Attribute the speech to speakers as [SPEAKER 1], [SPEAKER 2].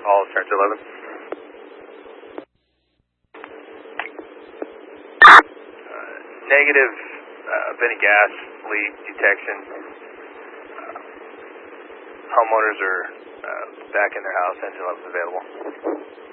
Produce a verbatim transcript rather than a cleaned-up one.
[SPEAKER 1] all of Center eleven. Uh, negative, uh, been a gas leak detection. Uh, homeowners are uh, back in their house, engine eleven available.